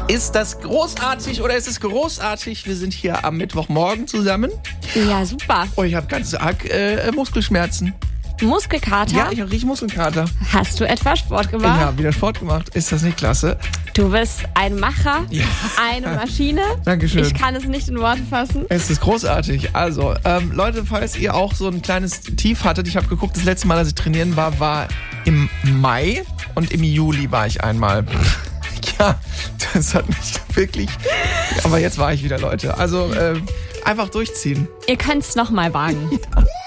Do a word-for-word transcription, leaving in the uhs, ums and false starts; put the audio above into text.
Ist das großartig oder ist es großartig? Wir sind hier am Mittwochmorgen zusammen. Ja, super. Oh, ich habe ganz arg äh, Muskelschmerzen. Muskelkater? Ja, ich habe richtig Muskelkater. Hast du etwa Sport gemacht? Ich habe wieder Sport gemacht. Ist das nicht klasse? Du bist ein Macher, Ja. eine Maschine. Dankeschön. Ich kann es nicht in Worte fassen. Es ist großartig. Also, ähm, Leute, falls ihr auch so ein kleines Tief hattet, ich habe geguckt, das letzte Mal, als ich trainieren war, war im Mai und im Juli war ich einmal. Ja, das hat mich wirklich... Aber jetzt war ich wieder, Leute. Also, äh, einfach durchziehen. Ihr könnt es nochmal wagen. Ja.